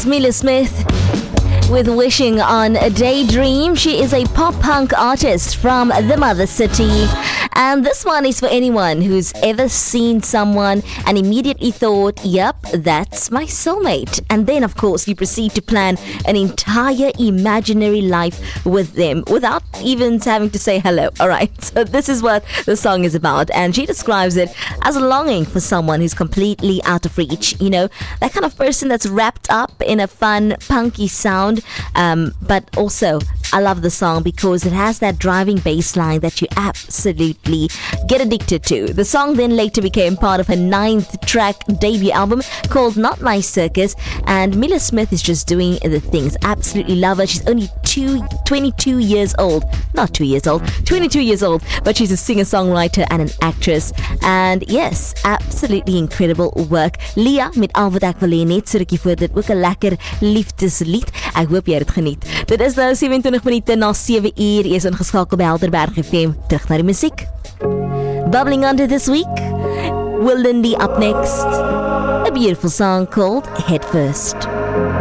That's Mila Smith with Wishing on a Daydream. She is a pop-punk artist from the mother city. And this one is for anyone who's ever seen someone and immediately thought, yep, that's my soulmate. And then, of course, you proceed to plan an entire imaginary life with them without even having to say hello. Alright, so this is what the song is about. And she describes it as longing for someone who's completely out of reach. You know, that kind of person that's wrapped up in a fun, punky sound. But also, I love the song because it has that driving bass line that you absolutely get addicted to. The song then later became part of her 9th track debut album called Not My Circus, and Mila Smith is just doing the things. Absolutely love her. She's only 22 years old. Not 2 years old, 22 years old, but she's a singer-songwriter and an actress. And yes, absolutely incredible work. Lia met al wat ek wil hê, net so rukkie voor dit ook 'n lekker liefdeslied. Ek hoop jy het dit geniet. Dit is nou 27 minute na 7 uur. Jy is ingeskakel by Helderberg FM. Terug na die musiek. Bubbling under this week, Will Lindy up next. A beautiful song called Head First.